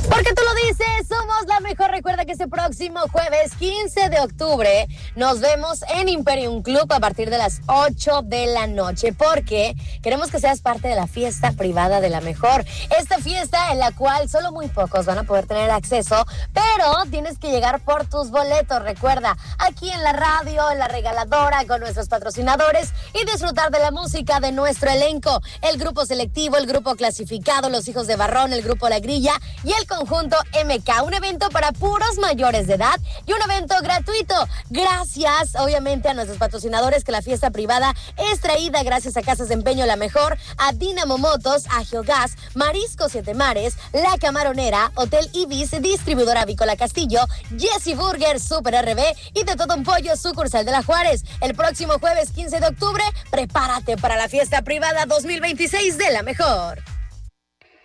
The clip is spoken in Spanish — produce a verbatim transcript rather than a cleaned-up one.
Porque tú lo dices, somos la mejor. Recuerda que este próximo jueves quince de octubre nos vemos en Imperium Club a partir de las ocho de la noche, porque queremos que seas parte de la fiesta privada de la mejor. Esta fiesta en la cual solo muy pocos van a poder tener acceso, pero tienes que llegar por tus boletos. Recuerda, aquí en la radio, en la regaladora, con nuestros patrocinadores y disfrutar de la música de nuestro elenco, el grupo selectivo, el grupo clasificado, los hijos de Barrón, el grupo La Grilla y el conjunto M K, un evento para puros mayores de edad y un evento gratuito. Gracias, obviamente, a nuestros patrocinadores, que la fiesta privada es traída gracias a Casas de Empeño La Mejor, a Dinamo Motos, a Geogas, Marisco Siete Mares, La Camaronera, Hotel Ibis, Distribuidora Avícola Castillo, Jessy Burger, Super R B y De Todo un Pollo, sucursal de La Juárez. El próximo jueves quince de octubre, prepárate para la fiesta privada dos mil veintiséis de La Mejor.